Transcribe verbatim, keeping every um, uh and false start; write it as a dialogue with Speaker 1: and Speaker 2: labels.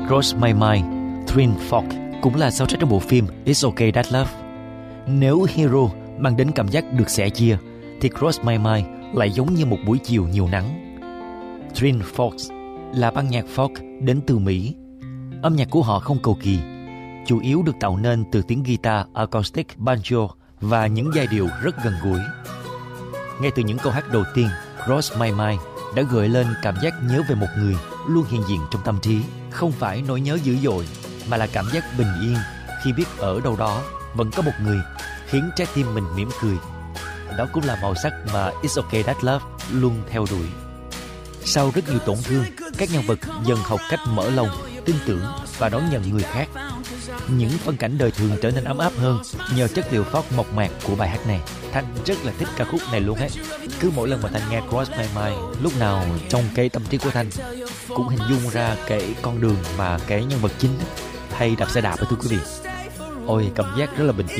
Speaker 1: Cross My Mind, Twin Fork cũng là soundtrack trong bộ phim It's Okay That Love. Nếu Hero mang đến cảm giác được sẻ chia, thì Cross My Mind lại giống như một buổi chiều nhiều nắng. Twin Forks là ban nhạc folk đến từ Mỹ. Âm nhạc của họ không cầu kỳ, chủ yếu được tạo nên từ tiếng guitar acoustic, banjo và những giai điệu rất gần gũi. Ngay từ những câu hát đầu tiên, Cross My Mind đã gợi lên cảm giác nhớ về một người luôn hiện diện trong tâm trí. Không phải nỗi nhớ dữ dội, mà là cảm giác bình yên khi biết ở đâu đó vẫn có một người khiến trái tim mình mỉm cười. Đó cũng là màu sắc mà It's Okay That Love luôn theo đuổi. Sau rất nhiều tổn thương, các nhân vật dần học cách mở lòng, tin tưởng và đón nhận người khác. Những phân cảnh đời thường trở nên ấm áp hơn nhờ chất liệu folk mộc mạc của bài hát này. Thanh rất là thích ca khúc này luôn hết. Cứ mỗi lần mà Thanh nghe Cross My Mind, lúc nào trong cái tâm trí của Thanh cũng hình dung ra cái con đường mà cái nhân vật chính hay đạp xe đạp ấy, thưa quý vị. Ôi, cảm giác rất là bình yên.